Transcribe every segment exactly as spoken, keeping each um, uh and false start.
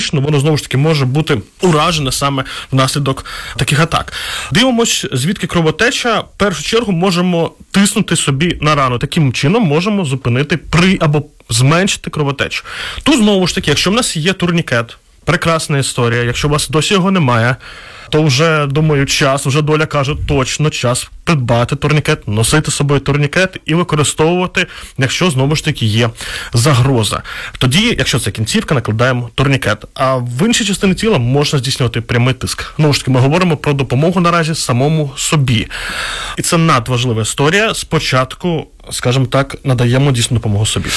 критично, воно знову ж таки може бути уражене саме внаслідок таких атак. Дивимось, звідки кровотеча. В першу чергу можемо тиснути собі на рану. Таким чином можемо зупинити при або зменшити кровотечу. Тут знову ж таки, якщо в нас є турнікет, прекрасна історія. Якщо у вас досі його немає, то вже, думаю, час, вже доля каже, точно час придбати турнікет, носити з собою турнікет і використовувати, якщо, знову ж таки, є загроза. Тоді, якщо це кінцівка, накладаємо турнікет. А в іншій частині тіла можна здійснювати прямий тиск. Знову ж таки, ми говоримо про допомогу наразі самому собі. І це надважлива історія. Спочатку, скажімо так, надаємо дійсно допомогу собі.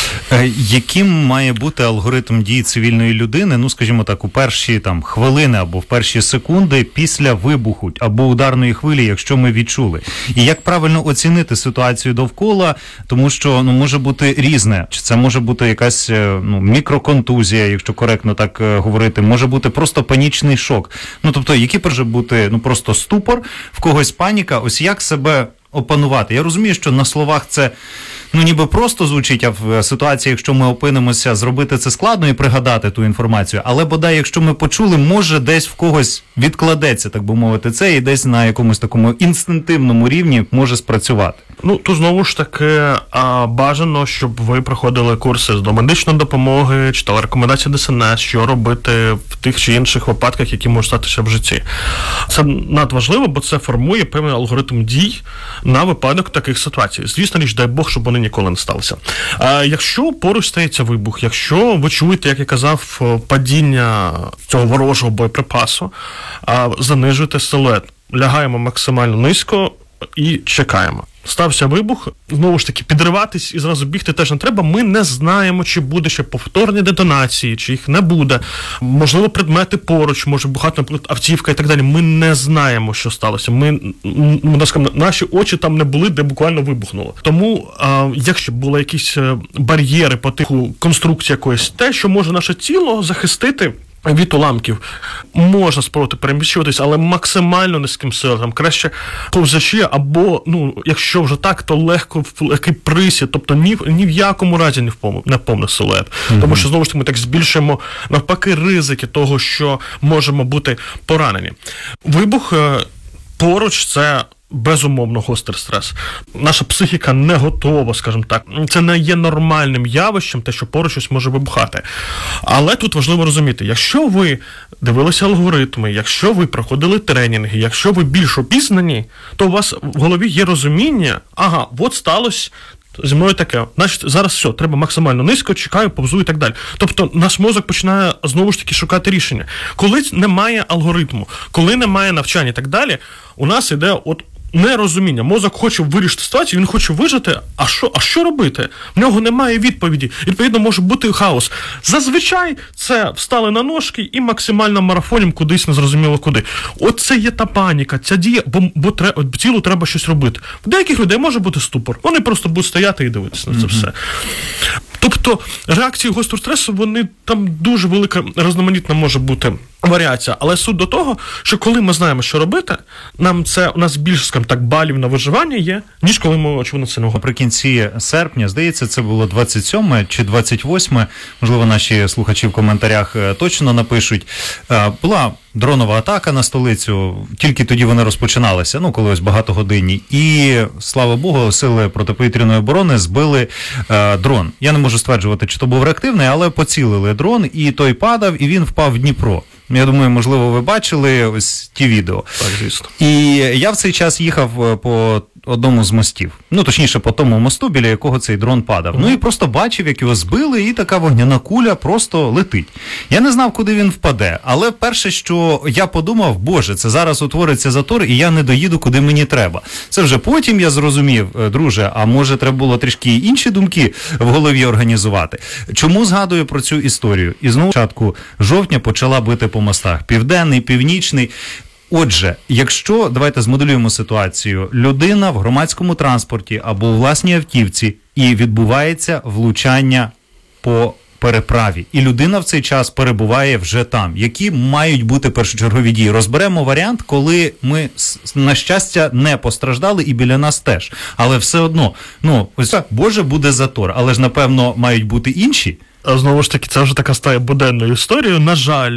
Яким має бути алгоритм дій цивільної людини, ну, скажімо так, у перші там хвилини або в перші секунди після вибуху або ударної хвилі, якщо ми відчули? І як правильно оцінити ситуацію довкола, тому що, ну, може бути різне. Чи це може бути якась, ну, мікроконтузія, якщо коректно так говорити, може бути просто панічний шок. Ну, тобто, який може бути, ну, просто ступор, в когось паніка, ось як себе опанувати. Я розумію, що на словах це, ну, ніби просто звучить, а в ситуації, якщо ми опинимося, зробити це складно і пригадати ту інформацію, але бодай, якщо ми почули, може десь в когось відкладеться, так би мовити, це і десь на якомусь такому інстинктивному рівні може спрацювати. Ну, тут знову ж таки а, бажано, щоб ви проходили курси з домедичної допомоги, читали рекомендації Д С Н С, що робити в тих чи інших випадках, які можуть статися в житті. Це надважливо, бо це формує певний алгоритм дій на випадок таких ситуацій. Звісно річ, дай Бог, щоб вони ніколи не сталися. А якщо поруч стається вибух, якщо ви чуєте, як я казав, падіння цього ворожого боєприпасу, а, занижуйте силует, лягаємо максимально низько і чекаємо. Стався вибух, знову ж таки, підриватись і зразу бігти теж не треба. Ми не знаємо, чи буде ще повторні детонації, чи їх не буде. Можливо, предмети поруч, може бухати, наприклад, автівка і так далі. Ми не знаємо, що сталося. Ми, ми скажімо, наші очі там не були, де буквально вибухнуло. Тому, а, якщо були якісь бар'єри по типу конструкції якоїсь, те, що може наше тіло захистити від уламків, можна спробувати переміщуватись, але максимально низьким силам. Краще повзачі, або, ну, якщо вже так, то легко, легкий присід, тобто ні, ні в якому разі не в повний, не повний силует. Mm-hmm. Тому що, знову ж таки, ми так збільшуємо, навпаки, ризики того, що можемо бути поранені. Вибух поруч – це безумовно гострий стрес. Наша психіка не готова, скажімо так. Це не є нормальним явищем, те, що поруч щось може вибухати. Але тут важливо розуміти, якщо ви дивилися алгоритми, якщо ви проходили тренінги, якщо ви більш обізнані, то у вас в голові є розуміння, ага, от сталося зі мною таке, значить, зараз все, треба максимально низько, чекаю, повзу і так далі. Тобто наш мозок починає знову ж таки шукати рішення. Коли немає алгоритму, коли немає навчання і так далі, у нас іде от нерозуміння. Мозок хоче вирішити ситуацію, він хоче вижити, а що, а що робити? В нього немає відповіді. Відповідно, може бути хаос. Зазвичай це встали на ножки і максимально марафонім кудись незрозуміло куди. От це є та паніка, ця дія, бо, бо треба, тілу треба щось робити. В деяких людей може бути ступор. Вони просто будуть стояти і дивитися на це mm-hmm. все. Тобто реакції гострого стресу, вони там дуже велика, різноманітна може бути варіація. Але суть до того, що коли ми знаємо, що робити, нам це, у нас більше, скажімо так, балів на виживання є, ніж коли ми, очевидно, це не говоримо. Наприкінці серпня, здається, це було двадцять сьоме чи двадцять восьме, можливо, наші слухачі в коментарях точно напишуть, була дронова атака на столицю, тільки тоді вони розпочиналися, ну, коли ось багатогодинні, і, слава Богу, сили протиповітряної оборони збили е, дрон. Я не можу стверджувати, чи то був реактивний, але поцілили дрон, і той падав, і він впав в Дніпро. Я думаю, можливо, ви бачили ось ті відео. Так, звісно. І я в цей час їхав по одному з мостів. Ну, точніше, по тому мосту, біля якого цей дрон падав. Mm-hmm. Ну, і просто бачив, як його збили, і така вогняна куля просто летить. Я не знав, куди він впаде, але перше, що я подумав, боже, це зараз утвориться затор, і я не доїду, куди мені треба. Це вже потім я зрозумів, друже, а може треба було трішки інші думки в голові організувати. Чому згадую про цю історію? І знову початку жовтня почала бити по мостах. Південний, північний. Отже, якщо, давайте змоделюємо ситуацію, людина в громадському транспорті або у власній автівці і відбувається влучання по переправі, і людина в цей час перебуває вже там. Які мають бути першочергові дії? Розберемо варіант, коли ми, на щастя, не постраждали і біля нас теж. Але все одно, ну, ось, боже, буде затор, але ж, напевно, мають бути інші. Знову ж таки, це вже така стає буденною історією. На жаль,